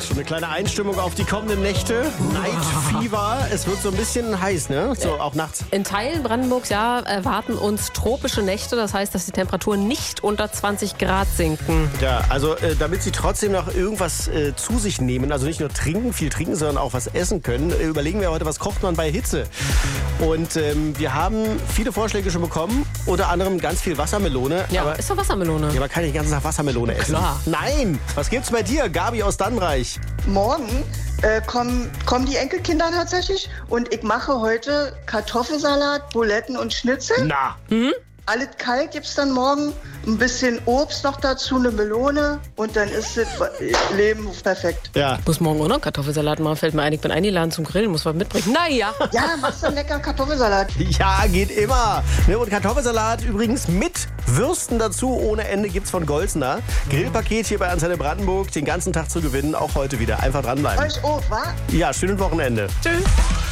So eine kleine Einstimmung auf die kommenden Nächte. Night Fever. Es wird so ein bisschen heiß, ne? So auch nachts. In Teilen Brandenburgs, ja, erwarten uns tropische Nächte. Das heißt, dass die Temperaturen nicht unter 20 Grad sinken. Ja, also damit Sie trotzdem noch irgendwas zu sich nehmen, also nicht nur viel trinken, sondern auch was essen können, überlegen wir heute, was kocht man bei Hitze. Und wir haben viele Vorschläge schon bekommen, unter anderem ganz viel Wassermelone. Ja, aber, ist doch Wassermelone. ja, man kann nicht den ganzen Tag Wassermelone essen. Klar. Nein! Was gibt's bei dir, Gabi aus Dannreich? Morgen kommen die Enkelkinder tatsächlich und ich mache heute Kartoffelsalat, Buletten und Schnitzel. Na, Alles kalt gibt's dann morgen, ein bisschen Obst noch dazu, eine Melone und dann ist das Leben perfekt. ja. Ich muss morgen auch noch Kartoffelsalat machen. Fällt mir ein, ich bin eingeladen zum Grillen, muss was mitbringen. Naja. Ja, machst du einen leckeren Kartoffelsalat. Ja, geht immer. Ne, und Kartoffelsalat übrigens mit Würsten dazu ohne Ende gibt's von Golzner. Grillpaket hier bei Antenne Brandenburg, den ganzen Tag zu gewinnen, auch heute wieder. Einfach dranbleiben. Euch auch, wa? Ja, schönes Wochenende. Tschüss.